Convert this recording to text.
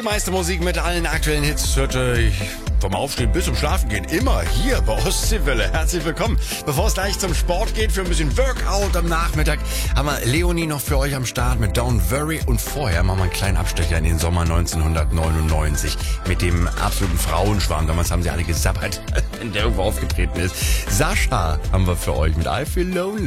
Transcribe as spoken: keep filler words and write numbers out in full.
meiste Musik mit allen aktuellen Hits hört ihr vom Aufstehen bis zum Schlafen gehen immer hier bei Ostseewelle. Herzlich willkommen. Bevor es gleich zum Sport geht, für ein bisschen Workout am Nachmittag, haben wir Leonie noch für euch am Start mit Don't Worry. Und vorher machen wir einen kleinen Abstecher in den Sommer neunzehnhundertneunundneunzig mit dem absoluten Frauenschwarm. Damals haben sie alle gesabbert, wenn der irgendwo aufgetreten ist. Sascha haben wir für euch mit I Feel Lonely.